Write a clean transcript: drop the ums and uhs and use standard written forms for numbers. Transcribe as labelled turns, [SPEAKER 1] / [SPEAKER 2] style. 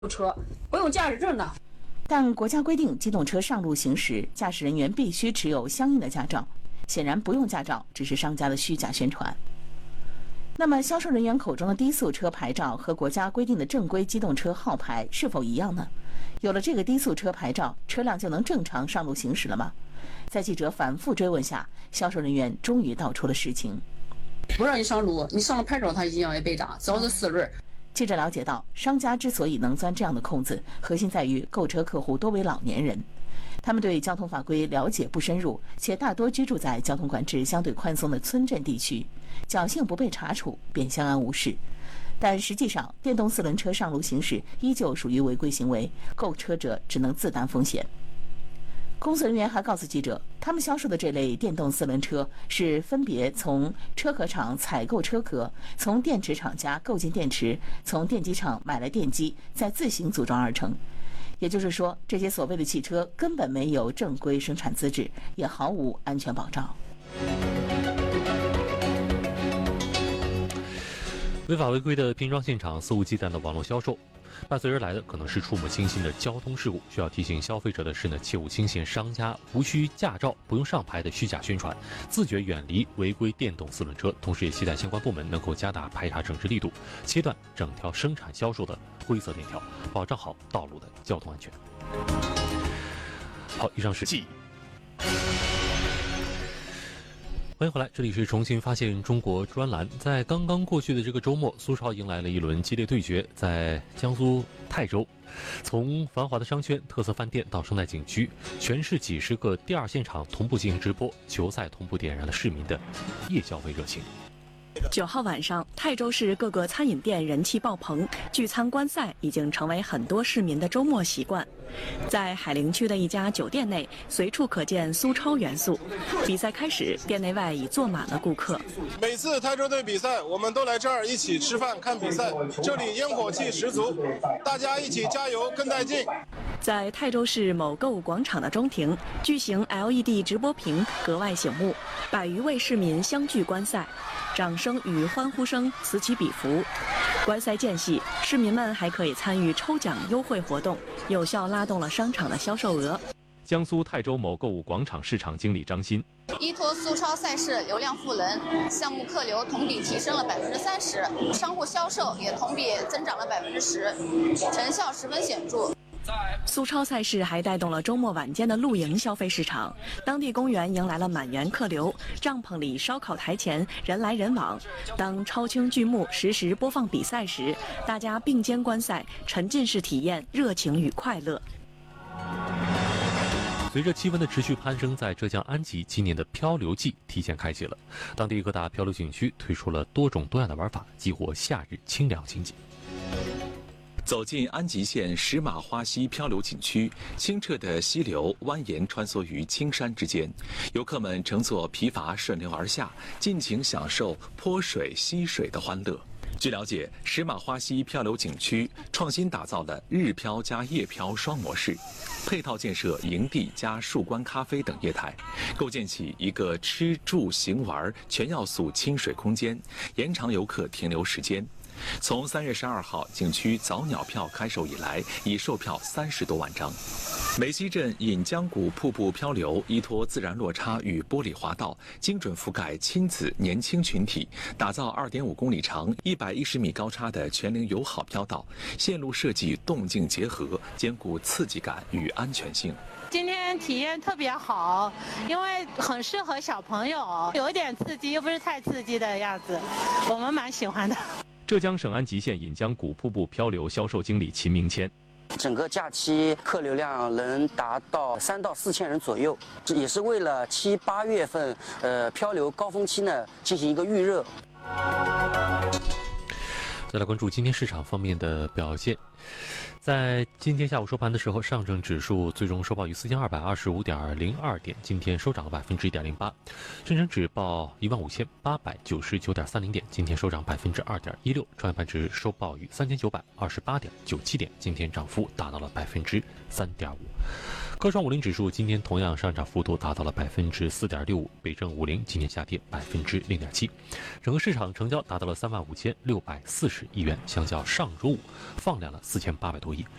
[SPEAKER 1] 车不用驾驶证的。
[SPEAKER 2] 但国家规定，机动车上路行驶，驾驶人员必须持有相应的驾照。显然，不用驾照只是商家的虚假宣传。那么，销售人员口中的低速车牌照和国家规定的正规机动车号牌是否一样呢？有了这个低速车牌照，车辆就能正常上路行驶了吗？在记者反复追问下，销售人员终于道出了实情。
[SPEAKER 1] 不让你上路，你上了牌照，他一样也被炸，只要是4轮。
[SPEAKER 2] 记者了解到，商家之所以能钻这样的空子，核心在于购车客户多为老年人，他们对交通法规了解不深入，且大多居住在交通管制相对宽松的村镇地区，侥幸不被查处，便相安无事。但实际上，电动4轮车上路行驶依旧属于违规行为，购车者只能自担风险。公司人员还告诉记者，他们销售的这类电动4轮车是分别从车壳厂采购车壳，从电池厂家购进电池，从电机厂买来电机，再自行组装而成。也就是说，这些所谓的汽车根本没有正规生产资质，也毫无安全保障。
[SPEAKER 3] 违法违规的拼装现场，肆无忌惮的网络销售，伴随而来的可能是触目惊心的交通事故。需要提醒消费者的是呢，切勿轻信商家无需驾照、不用上牌的虚假宣传，自觉远离违规电动4轮车。同时，也期待相关部门能够加大排查整治力度，切断整条生产销售的灰色链条，保障好道路的交通安全。好，以上是欢迎回来，这里是重新发现中国专栏。在刚刚过去的这个周末，苏超迎来了一轮激烈对决，在江苏泰州，从繁华的商圈、特色饭店到生态景区，全市几十个第二现场同步进行直播，球赛同步点燃了市民的夜消费热情。
[SPEAKER 4] 9号晚上，泰州市各个餐饮店人气爆棚，聚餐观赛已经成为很多市民的周末习惯。在海陵区的一家酒店内，随处可见苏超元素。比赛开始，店内外已坐满了顾客。
[SPEAKER 5] 每次泰州队比赛，我们都来这儿一起吃饭看比赛，这里烟火气十足，大家一起加油更带劲。
[SPEAKER 4] 在泰州市某购物广场的中庭，巨型 LED 直播屏格外醒目，100余位市民相聚观赛，掌声与欢呼声此起彼伏。观赛间隙，市民们还可以参与抽奖优惠活动，有效拉动了商场的销售额。
[SPEAKER 3] 江苏泰州某购物广场市场经理张鑫：
[SPEAKER 6] 依托苏超赛事流量赋能，项目客流同比提升了30%，商户销售也同比增长了10%，成效十分显著。
[SPEAKER 4] 苏超赛事还带动了周末晚间的露营消费市场，当地公园迎来了满员客流，帐篷里、烧烤台前人来人往。当超清剧目实时播放比赛时，大家并肩观赛，沉浸式体验热情与快乐。
[SPEAKER 3] 随着气温的持续攀升，在浙江安吉，今年的漂流季提前开启了。当地各大漂流景区推出了多种多样的玩法，激活夏日清凉情景。
[SPEAKER 7] 走进安吉县石马花溪漂流景区，清澈的溪流蜿蜒穿梭于青山之间，游客们乘坐皮筏顺流而下，尽情享受泼水吸水的欢乐。据了解，石马花溪漂流景区创新打造了日漂加夜漂双模式，配套建设营地加树冠咖啡等业态，构建起一个吃住行玩全要素清水空间，延长游客停留时间。从3月12号景区早鸟票开售以来，已售票30多万张。梅溪镇引江谷瀑布漂流，依托自然落差与玻璃滑道，精准覆盖亲子年轻群体，打造2.5公里长、110米高差的全龄友好漂道，线路设计动静结合，兼顾刺激感与安全性。
[SPEAKER 8] 今天体验特别好，因为很适合小朋友，有一点刺激，又不是太刺激的样子，我们蛮喜欢的。
[SPEAKER 3] 浙江省安吉县引江谷瀑布漂流销售经理秦明谦：
[SPEAKER 9] 整个假期客流量能达到3到4千人左右，这也是为了7、8月份漂流高峰期呢进行一个预热。
[SPEAKER 3] 再来关注今天市场方面的表现。在今天下午收盘的时候，上证指数最终收报于4225.02点，今天收涨了1.08%。深成指报15899.30点，今天收涨2.16%。创业板指收报于3928.97点，今天涨幅达到了3.5%。 科创50指数今天同样上涨幅度达到了4.65%，北证50今天下跌0.7%。整个市场成交达到了35640亿元，相较上周五放量了4800多亿，